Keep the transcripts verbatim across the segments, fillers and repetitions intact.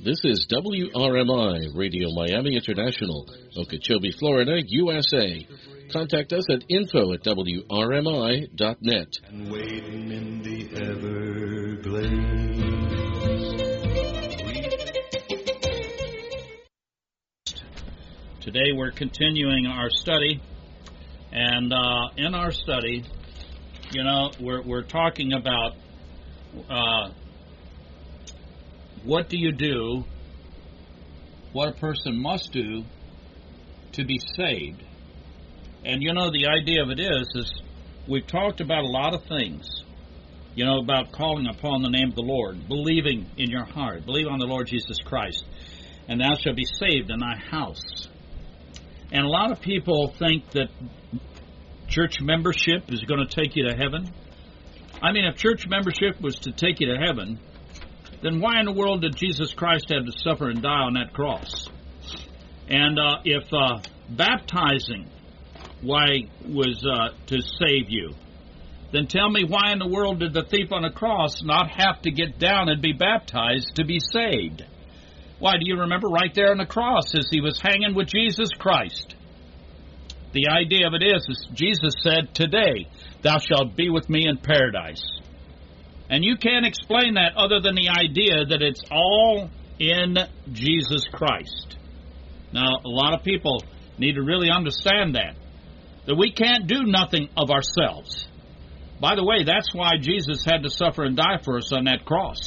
This is W R M I, Radio Miami International, Okeechobee, Florida, U S A. Contact us at info at W R M I dot net. And waiting in the Everglades. Today we're continuing our study, and uh, in our study, you know, we're we're talking about uh, what do you do, what a person must do to be saved. And, you know, the idea of it is, is we've talked about a lot of things, you know, about calling upon the name of the Lord, believing in your heart, believe on the Lord Jesus Christ, and thou shalt be saved in thy house. And a lot of people think that church membership is going to take you to heaven. I mean, if church membership was to take you to heaven, then why in the world did Jesus Christ have to suffer and die on that cross? And uh, if uh, baptizing why was uh, to save you, then tell me why in the world did the thief on the cross not have to get down and be baptized to be saved? Why, do you remember right there on the cross as he was hanging with Jesus Christ? The idea of it is, is Jesus said, today thou shalt be with me in paradise. And you can't explain that other than the idea that it's all in Jesus Christ. Now, a lot of people need to really understand that, that we can't do nothing of ourselves. By the way, that's why Jesus had to suffer and die for us on that cross.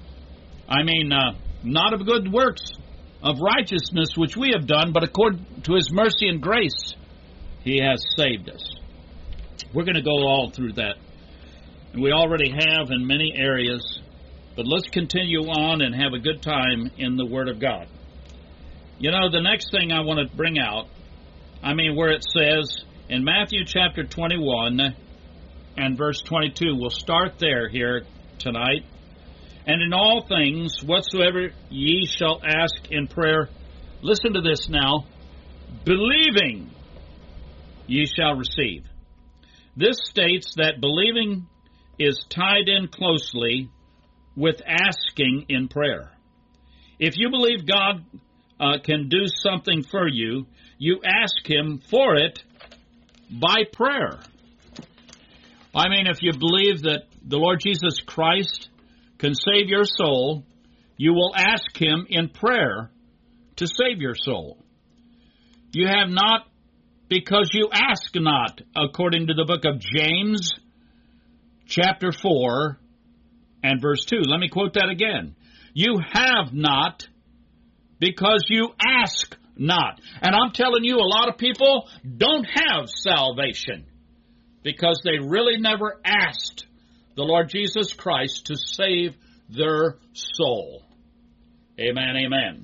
I mean, uh, not of good works of righteousness which we have done, but according to his mercy and grace, he has saved us. We're going to go all through that. And we already have in many areas, but let's continue on and have a good time in the Word of God. You know, the next thing I want to bring out, I mean, where it says in Matthew chapter twenty-one and verse twenty-two, we'll start there here tonight. And in all things, whatsoever ye shall ask in prayer, listen to this now, believing ye shall receive. This states that believing is tied in closely with asking in prayer. If you believe God uh, can do something for you, you ask him for it by prayer. I mean, if you believe that the Lord Jesus Christ can save your soul, you will ask him in prayer to save your soul. You have not because you ask not, according to the book of James, chapter four and verse two. Let me quote that again. You have not because you ask not. And I'm telling you, a lot of people don't have salvation because they really never asked the Lord Jesus Christ to save their soul. Amen, amen.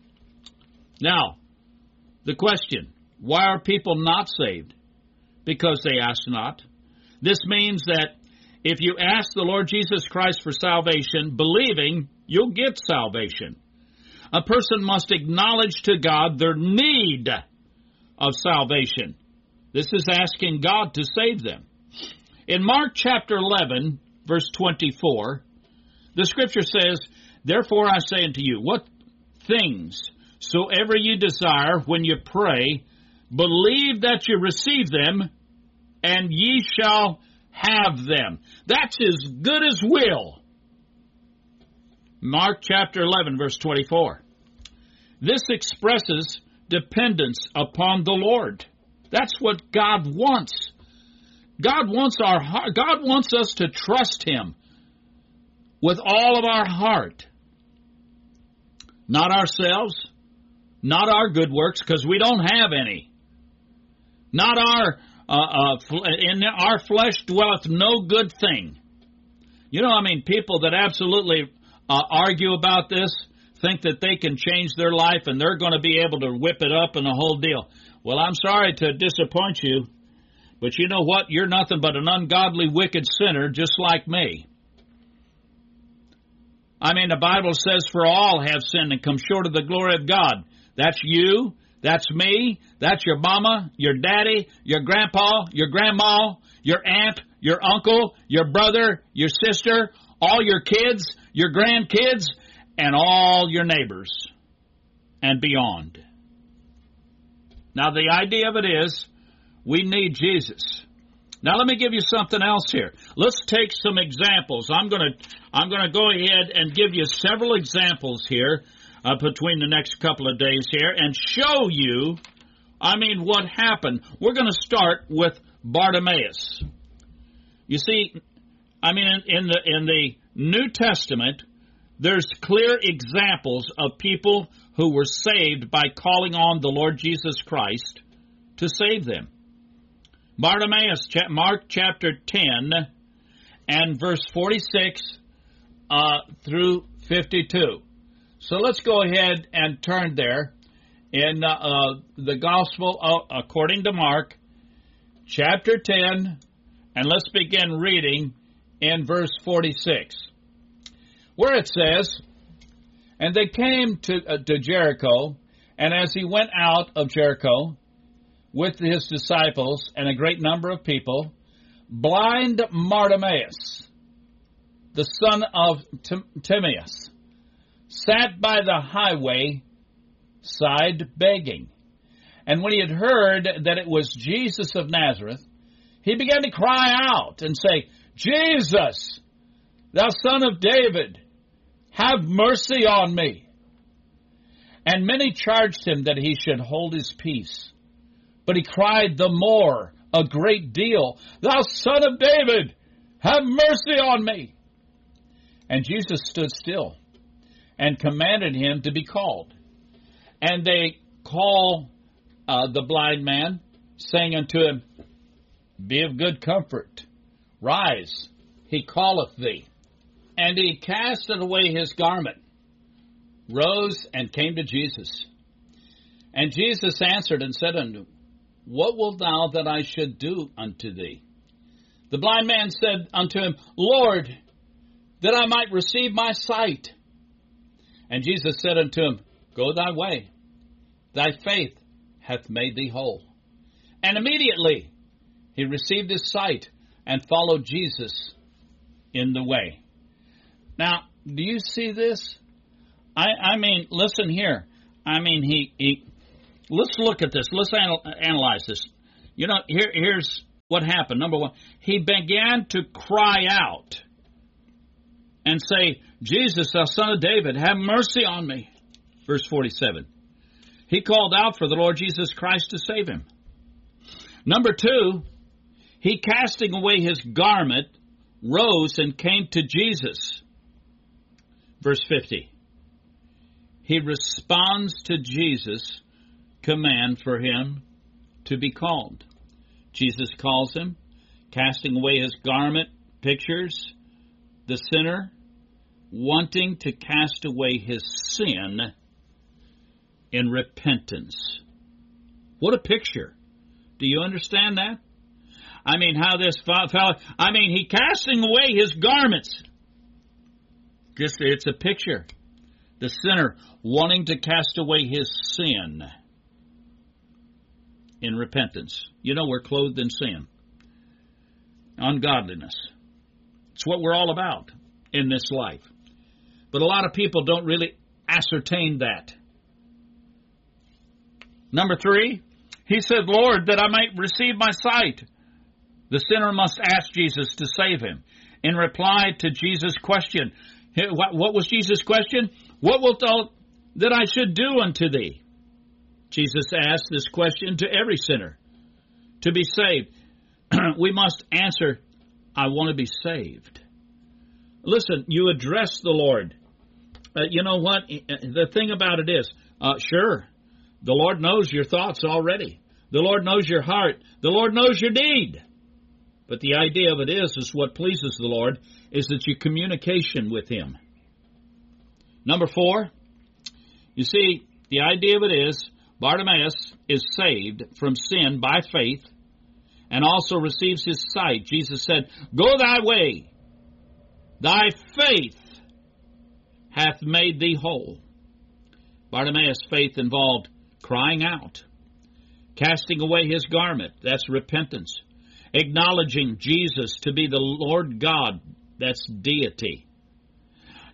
Now, the question, why are people not saved? Because they ask not. This means that if you ask the Lord Jesus Christ for salvation, believing, you'll get salvation. A person must acknowledge to God their need of salvation. This is asking God to save them. In Mark chapter eleven, verse twenty-four, the scripture says, therefore I say unto you, what things soever you desire when you pray, believe that you receive them, and ye shall have them. That's as good as will. Mark chapter eleven, verse twenty-four. This expresses dependence upon the Lord. That's what God wants. God wants our heart. God wants us to trust him with all of our heart. Not ourselves, not our good works, because we don't have any. Not our, uh, uh, in our flesh dwelleth no good thing. You know, I mean, people that absolutely uh, argue about this, think that they can change their life and they're going to be able to whip it up and the whole deal. Well, I'm sorry to disappoint you, but you know what? You're nothing but an ungodly, wicked sinner just like me. I mean, the Bible says, for all have sinned and come short of the glory of God. That's you, that's me, that's your mama, your daddy, your grandpa, your grandma, your aunt, your uncle, your brother, your sister, all your kids, your grandkids, and all your neighbors and beyond. Now, the idea of it is we need Jesus. Now, let me give you something else here. Let's take some examples. I'm going to I'm going to go ahead and give you several examples here uh, between the next couple of days here and show you, I mean, what happened. We're going to start with Bartimaeus. You see, I mean, in the in the New Testament, there's clear examples of people who were saved by calling on the Lord Jesus Christ to save them. Bartimaeus, Mark chapter ten and verse forty-six uh, through fifty-two. So let's go ahead and turn there in uh, uh, the Gospel uh, according to Mark chapter ten, and let's begin reading in verse forty-six, where it says, "And they came to, uh, to Jericho, and as he went out of Jericho with his disciples and a great number of people, blind Bartimaeus, the son of Timaeus, sat by the highway side begging. And when he had heard that it was Jesus of Nazareth, he began to cry out and say, 'Jesus, thou son of David, have mercy on me.' And many charged him that he should hold his peace. But he cried the more a great deal, 'Thou son of David, have mercy on me.' And Jesus stood still and commanded him to be called. And they call uh, the blind man, saying unto him, 'Be of good comfort, rise, he calleth thee.' And he cast away his garment, rose, and came to Jesus. And Jesus answered and said unto him, 'What wilt thou that I should do unto thee?' The blind man said unto him, 'Lord, that I might receive my sight.' And Jesus said unto him, 'Go thy way, thy faith hath made thee whole.' And immediately he received his sight and followed Jesus in the way." Now, do you see this? I, I mean, listen here. I mean, he, he let's look at this. Let's anal- analyze this. You know, here, here's what happened. Number one, he began to cry out and say, "Jesus, thou son of David, have mercy on me." Verse forty-seven. He called out for the Lord Jesus Christ to save him. Number two, he, casting away his garment, rose and came to Jesus. Verse fifty. He responds to Jesus' command for him to be called. Jesus calls him, casting away his garment, pictures the sinner wanting to cast away his sin in repentance. What a picture. Do you understand that? I mean, how this fellow, I mean, he casting away his garments. Just, it's a picture. The sinner wanting to cast away his sin in repentance. You know, we're clothed in sin. Ungodliness. It's what we're all about in this life. But a lot of people don't really ascertain that. Number three, he said, "Lord, that I might receive my sight." The sinner must ask Jesus to save him. In reply to Jesus' question, what was Jesus' question? "What wilt thou that I should do unto thee?" Jesus asked this question to every sinner. To be saved, we must answer, "I want to be saved." Listen, you address the Lord. Uh, you know what? The thing about it is, uh, sure, the Lord knows your thoughts already. The Lord knows your heart. The Lord knows your need. But the idea of it is, is what pleases the Lord is that you communication with Him. Number four, you see, the idea of it is, Bartimaeus is saved from sin by faith and also receives his sight. Jesus said, "Go thy way, thy faith hath made thee whole." Bartimaeus' faith involved crying out, casting away his garment, that's repentance, acknowledging Jesus to be the Lord God, that's deity.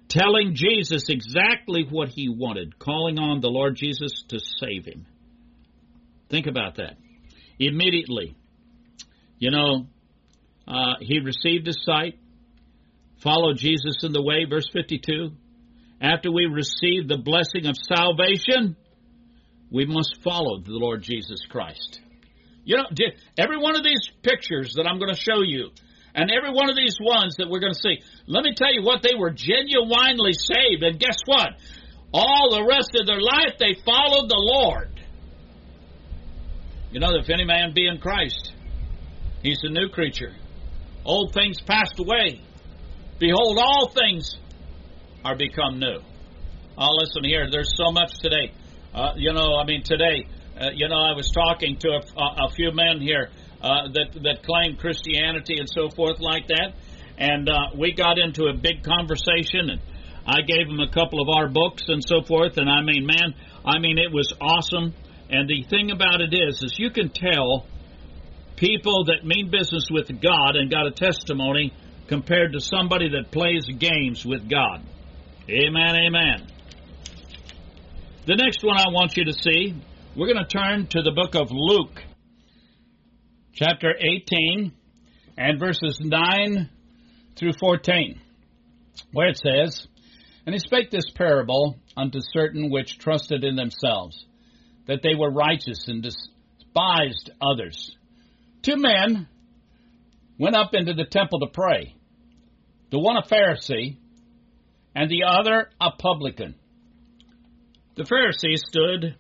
telling Jesus exactly what he wanted, calling on the Lord Jesus to save him. Think about that. Immediately, you know, uh, he received his sight, followed Jesus in the way, verse fifty-two. After we receive the blessing of salvation, we must follow the Lord Jesus Christ. You know, every one of these pictures that I'm going to show you, and every one of these ones that we're going to see, let me tell you what, they were genuinely saved. And guess what? All the rest of their life, they followed the Lord. You know, if any man be in Christ, he's a new creature. Old things passed away. Behold, all things are become new. Oh, listen here, there's so much today. Uh, you know, I mean, today, uh, you know, I was talking to a, a, a few men here uh, that, that claim Christianity and so forth like that. And uh, we got into a big conversation, and I gave them a couple of our books and so forth. And I mean, man, I mean, it was awesome. And the thing about it is, is you can tell people that mean business with God and got a testimony compared to somebody that plays games with God. Amen, amen. The next one I want you to see, we're going to turn to the book of Luke, chapter eighteen, and verses nine through fourteen, where it says, And he spake this parable unto certain which trusted in themselves, that they were righteous and despised others. Two men went up into the temple to pray, the one a Pharisee, and the other a publican. The Pharisee stood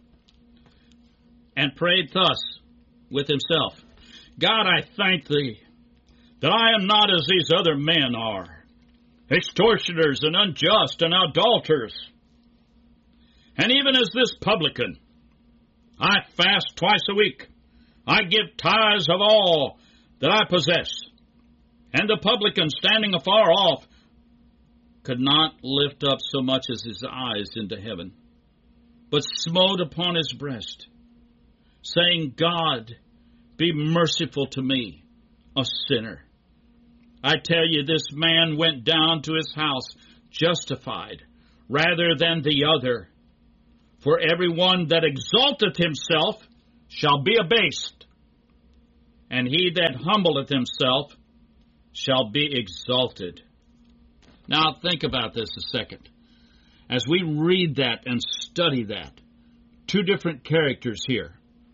and prayed thus with himself, God, I thank thee that I am not as these other men are, extortioners and unjust and adulterers. And even as this publican, I fast twice a week. I give tithes of all that I possess. And the publican, standing afar off, could not lift up so much as his eyes into heaven, but smote upon his breast, saying, God, be merciful to me, a sinner. I tell you, this man went down to his house justified rather than the other. For every one that exalteth himself shall be abased, and he that humbleth himself shall be exalted. Now think about this a second. As we read that and study that, two different characters here.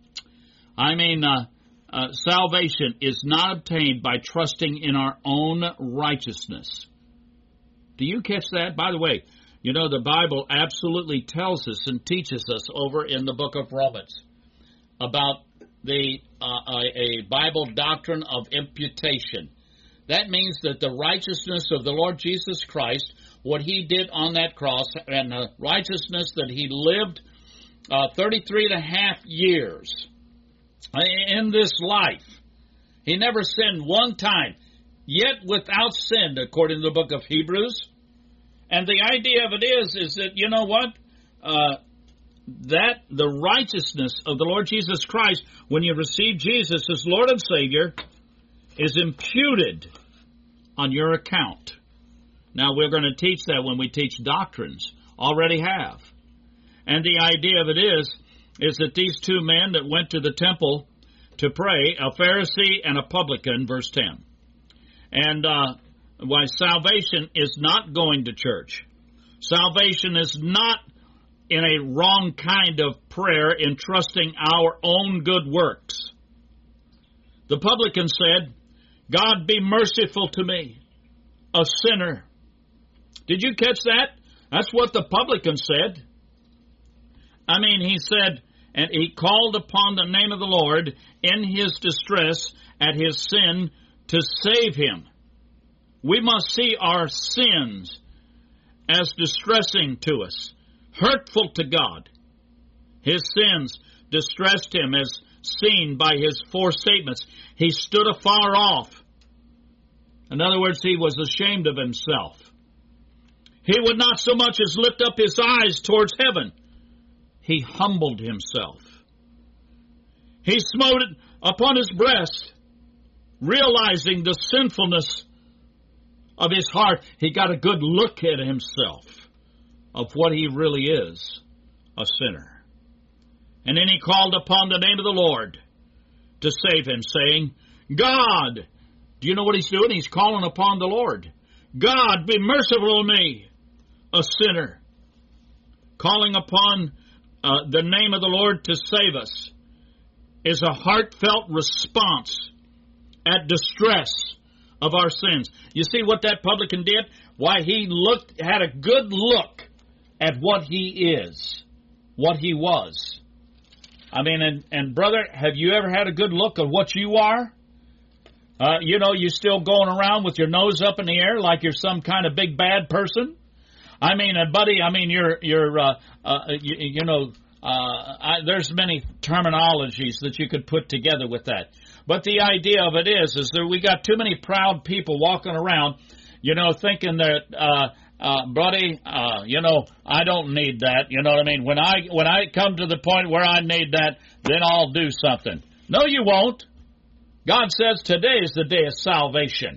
I mean, uh, uh, salvation is not obtained by trusting in our own righteousness. Do you catch that? By the way, you know, the Bible absolutely tells us and teaches us over in the book of Romans about the uh, a, a Bible doctrine of imputation. That means that the righteousness of the Lord Jesus Christ, what he did on that cross, and the righteousness that he lived uh, thirty-three and a half years in this life. He never sinned one time, yet without sin, according to the book of Hebrews. And the idea of it is, is that, you know what? Uh, that the righteousness of the Lord Jesus Christ, when you receive Jesus as Lord and Savior, is imputed on your account. Now, we're going to teach that when we teach doctrines. Already have. And the idea of it is, is that these two men that went to the temple to pray, a Pharisee and a publican, verse ten. And uh, why salvation is not going to church. Salvation is not in a wrong kind of prayer in trusting our own good works. The publican said, God, be merciful to me, a sinner. Did you catch that? That's what the publican said. I mean, he said, and he called upon the name of the Lord in his distress at his sin to save him. We must see our sins as distressing to us, hurtful to God. His sins distressed him as seen by his four statements. He stood afar off. In other words, he was ashamed of himself. He would not so much as lift up his eyes towards heaven. He humbled himself. He smote upon his breast, realizing the sinfulness of his heart, he got a good look at himself of what he really is, a sinner. And then he called upon the name of the Lord to save him, saying, God, do you know what he's doing? He's calling upon the Lord. God, be merciful to me, a sinner. Calling upon uh, the name of the Lord to save us is a heartfelt response at distress of our sins. You see what that publican did? Why, he looked, had a good look at what he is, what he was. I mean, and, and brother, have you ever had a good look at what you are? Uh, you know, you still going around with your nose up in the air like you're some kind of big bad person? I mean, and buddy, I mean, you're, you're, uh, uh, you, you know, uh, I, there's many terminologies that you could put together with that. But the idea of it is, is that we got too many proud people walking around, you know, thinking that, uh, uh, buddy, uh, you know, I don't need that. You know what I mean? When I, when I come to the point where I need that, then I'll do something. No, you won't. God says today is the day of salvation.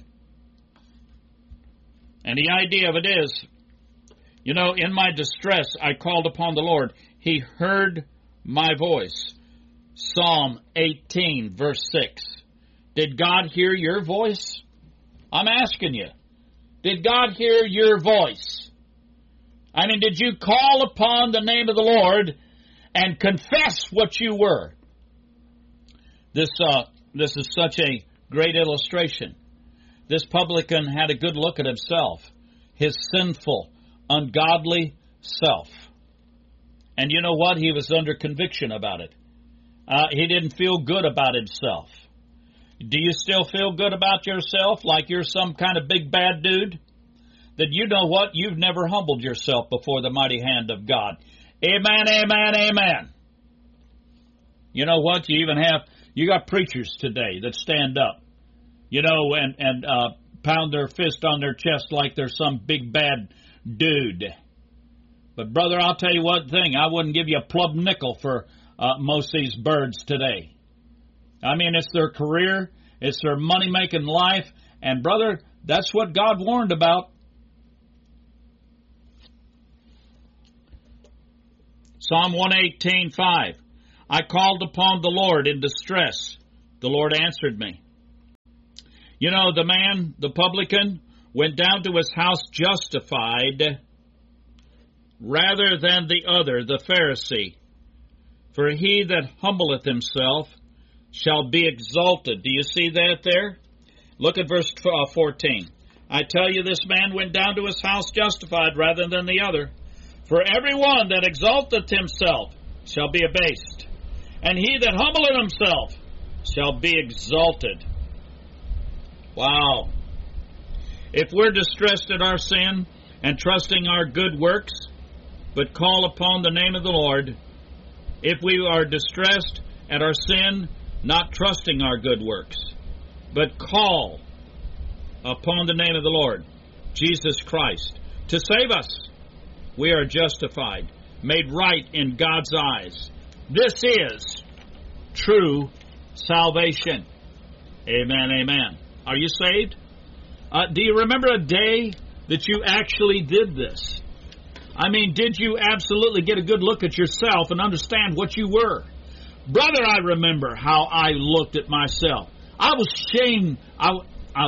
And the idea of it is, you know, in my distress, I called upon the Lord. He heard my voice. Psalm eighteen, verse six. Did God hear your voice? I'm asking you. Did God hear your voice? I mean, did you call upon the name of the Lord and confess what you were? This, uh, this is such a great illustration. This publican had a good look at himself, his sinful, ungodly self. And you know what? He was under conviction about it. Uh, he didn't feel good about himself. Do you still feel good about yourself like you're some kind of big bad dude? That you know what? You've never humbled yourself before the mighty hand of God. Amen, amen, amen. You know what? You even have, you got preachers today that stand up, you know, and, and uh, pound their fist on their chest like they're some big bad dude. But brother, I'll tell you one thing, I wouldn't give you a plumb nickel for uh, most of these birds today. I mean, it's their career, it's their money-making life, and brother, that's what God warned about. Psalm one eighteen, five. I called upon the Lord in distress. The Lord answered me. You know, the man, the publican, went down to his house justified rather than the other, the Pharisee. For he that humbleth himself shall be exalted. Do you see that there? Look at verse fourteen. I tell you, this man went down to his house justified rather than the other. For every one that exalteth himself shall be abased, and he that humbleth himself shall be exalted. Wow. If we're distressed at our sin and trusting our good works, but call upon the name of the Lord, if we are distressed at our sin, not trusting our good works, but call upon the name of the Lord, Jesus Christ, to save us, we are justified, made right in God's eyes. This is true salvation. Amen, amen. Are you saved? Uh, do you remember a day that you actually did this? I mean, did you absolutely get a good look at yourself and understand what you were? Brother, I remember how I looked at myself. I was shamed. I, I,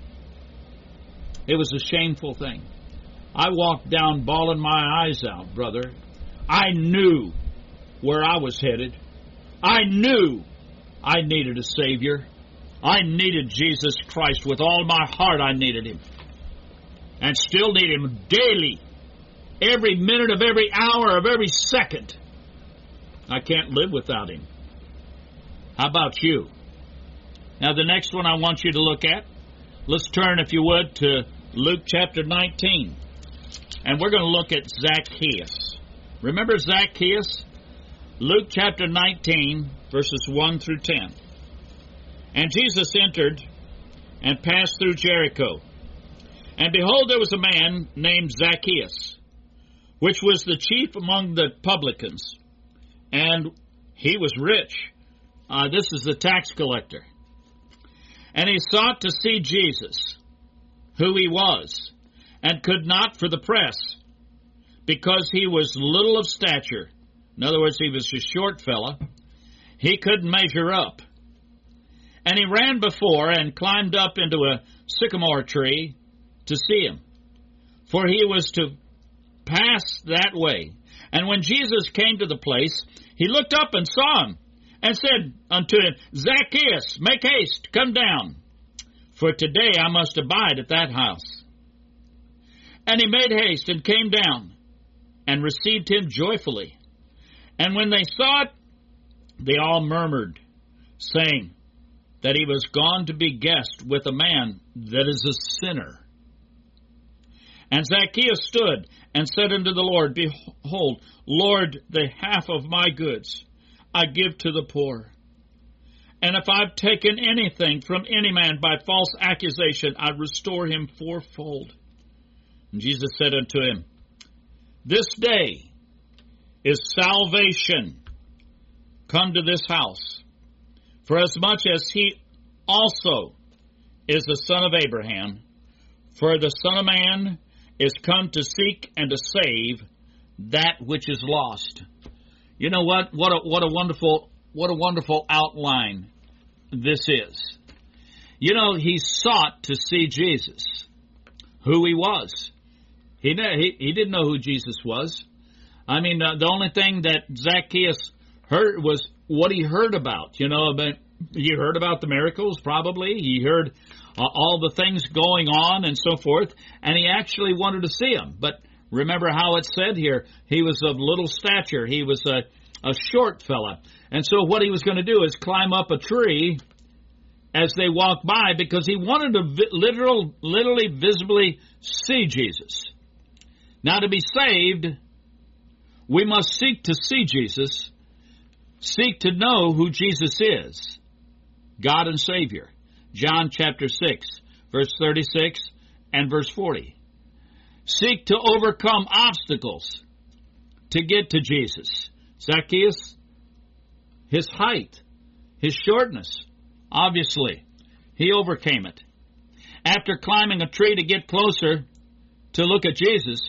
it was a shameful thing. I walked down bawling my eyes out, brother. I knew where I was headed. I knew I needed a Savior. I needed Jesus Christ with all my heart. I needed Him. And still need Him daily. Every minute of every hour of every second. I can't live without Him. How about you? Now the next one I want you to look at, let's turn, if you would, to Luke chapter nineteen. And we're going to look at Zacchaeus. Remember Zacchaeus? Luke chapter nineteen, verses one through ten. And Jesus entered and passed through Jericho. And behold, there was a man named Zacchaeus, which was the chief among the publicans. And he was rich. Uh, this is the tax collector. And he sought to see Jesus, who he was, and could not for the press, because he was little of stature. In other words, he was a short fella. He couldn't measure up. And he ran before and climbed up into a sycamore tree to see him, for he was to pass that way. And when Jesus came to the place, he looked up and saw him, and said unto him, Zacchaeus, make haste, come down, for today I must abide at that house. And he made haste and came down, and received him joyfully. And when they saw it, they all murmured, saying that he was gone to be guest with a man that is a sinner. And Zacchaeus stood and said unto the Lord, Behold, Lord, the half of my goods I give to the poor. And if I've taken anything from any man by false accusation, I restore him fourfold. And Jesus said unto him, This day is salvation come to this house, for as much as he also is the son of Abraham, for the Son of Man is come to seek and to save that which is lost. You know what? What a what a wonderful what a wonderful outline this is. You know, he sought to see Jesus, who he was. He he, he didn't know who Jesus was. I mean, uh, the only thing that Zacchaeus heard was what he heard about. You know, but he heard about the miracles, probably. He heard uh, all the things going on and so forth, and he actually wanted to see him. But remember how it said here, he was of little stature. He was a, a short fella. And so what he was going to do is climb up a tree as they walked by, because he wanted to vi- literal, literally, visibly see Jesus. Now, to be saved, we must seek to see Jesus, seek to know who Jesus is, God and Savior. John chapter six, verse thirty-six and verse forty. Seek to overcome obstacles to get to Jesus. Zacchaeus, his height, his shortness, obviously, he overcame it. After climbing a tree to get closer to look at Jesus,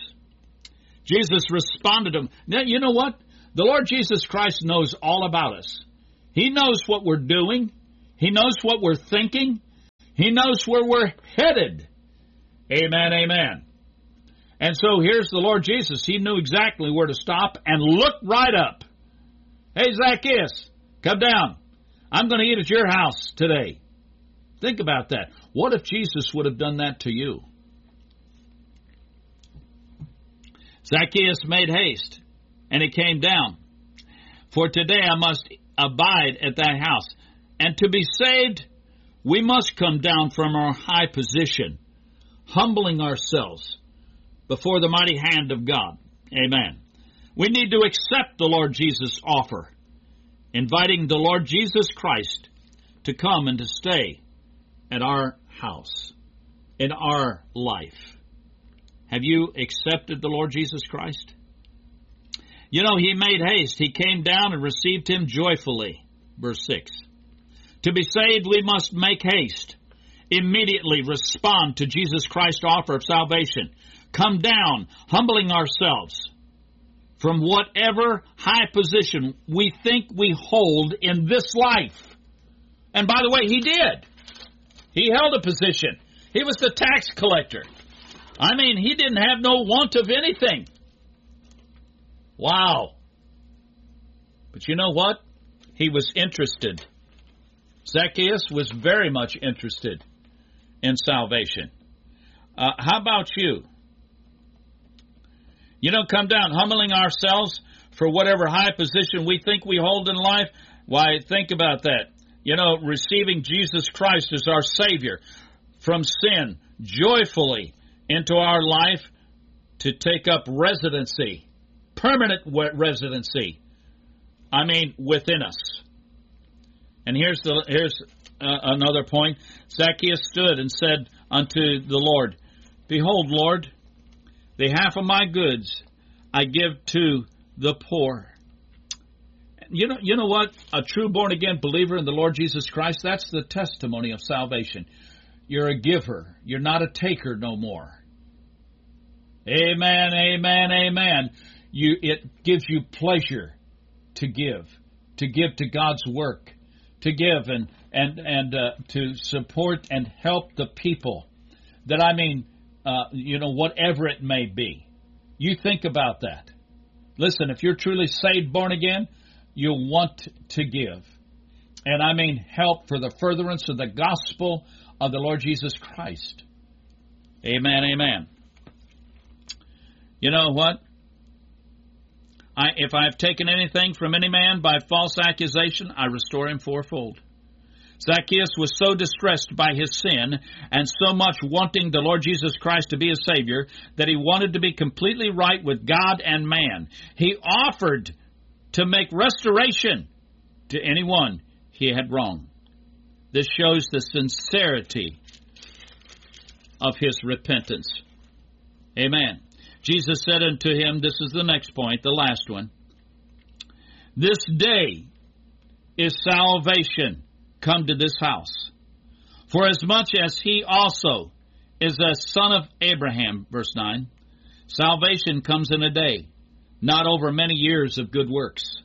Jesus responded to him. Now, you know what? The Lord Jesus Christ knows all about us. He knows what we're doing. He knows what we're thinking. He knows where we're headed. Amen, amen. And so here's the Lord Jesus. He knew exactly where to stop and look right up. Hey, Zacchaeus, come down. I'm going to eat at your house today. Think about that. What if Jesus would have done that to you? Zacchaeus made haste, and he came down. For today I must abide at thy house. And to be saved, we must come down from our high position, humbling ourselves before the mighty hand of God. Amen. We need to accept the Lord Jesus' offer, inviting the Lord Jesus Christ to come and to stay at our house, in our life. Have you accepted the Lord Jesus Christ? You know, he made haste. He came down and received him joyfully. Verse six. To be saved, we must make haste. Immediately respond to Jesus Christ's offer of salvation. Come down, humbling ourselves from whatever high position we think we hold in this life. And by the way, he did. He held a position. He was the tax collector. I mean, he didn't have no want of anything. Wow. But you know what? He was interested. Zacchaeus was very much interested in salvation. Uh, how about you? You know, come down, humbling ourselves for whatever high position we think we hold in life. Why, think about that. You know, receiving Jesus Christ as our Savior from sin joyfully into our life to take up residency, permanent residency, I mean, within us. And here's the here's uh, another point. Zacchaeus stood and said unto the Lord, Behold, Lord, the half of my goods I give to the poor. You know, you know what? A true born-again believer in the Lord Jesus Christ, that's the testimony of salvation. You're a giver. You're not a taker no more. Amen, amen, amen. You, it gives you pleasure to give, to give to God's work, to give and and and uh, to support and help the people. That I mean, uh, you know, whatever it may be. You think about that. Listen, if you're truly saved, born again, you'll want to give. And I mean help for the furtherance of the gospel of the Lord Jesus Christ. Amen, amen. You know what? I, if I have taken anything from any man by false accusation, I restore him fourfold. Zacchaeus was so distressed by his sin and so much wanting the Lord Jesus Christ to be his Savior that he wanted to be completely right with God and man. He offered to make restoration to anyone he had wronged. This shows the sincerity of his repentance. Amen. Jesus said unto him, this is the next point, the last one, this day is salvation come to this house, for as much as he also is a son of Abraham, verse nine, salvation comes in a day, not over many years of good works.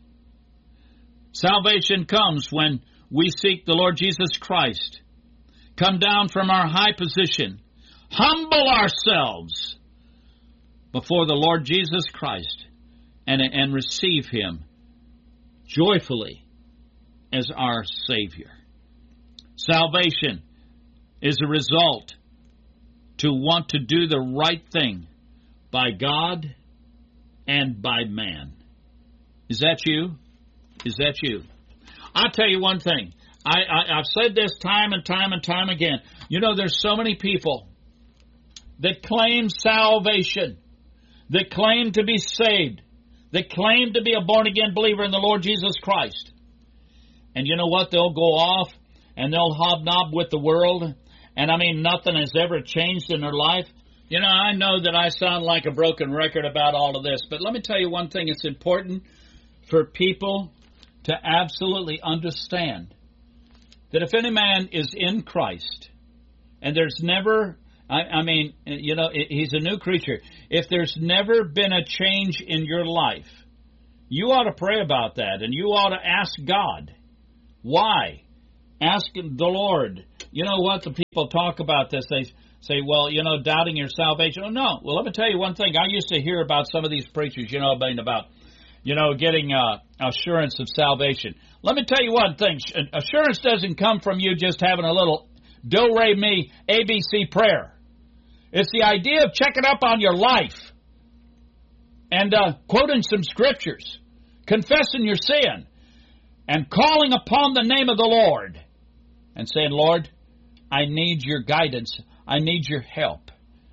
Salvation comes when we seek the Lord Jesus Christ, come down from our high position, humble ourselves before the Lord Jesus Christ, and, and receive Him joyfully as our Savior. Salvation is a result to want to do the right thing by God and by man. Is that you? Is that you? I'll tell you one thing. I, I, I've said this time and time and time again. You know, there's so many people that claim salvation, that claim to be saved, that claim to be a born-again believer in the Lord Jesus Christ. And you know what? They'll go off and they'll hobnob with the world. And I mean, nothing has ever changed in their life. You know, I know that I sound like a broken record about all of this, but let me tell you one thing. It's important for people to absolutely understand that if any man is in Christ, and there's never, I, I mean, you know, he's a new creature. If there's never been a change in your life, you ought to pray about that, and you ought to ask God. Why? Ask the Lord. You know what? The people talk about this. They say, well, you know, doubting your salvation. Oh, no. Well, let me tell you one thing. I used to hear about some of these preachers, you know, about, you know, getting uh, assurance of salvation. Let me tell you one thing. Assurance doesn't come from you just having a little do-re-mi A B C prayer. It's the idea of checking up on your life and uh, quoting some scriptures, confessing your sin, and calling upon the name of the Lord and saying, Lord, I need your guidance. I need your help.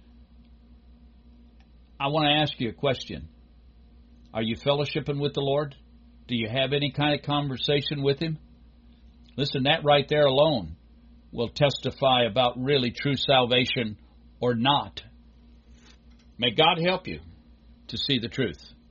I want to ask you a question. Are you fellowshipping with the Lord? Do you have any kind of conversation with Him? Listen, that right there alone will testify about really true salvation or not. May God help you to see the truth.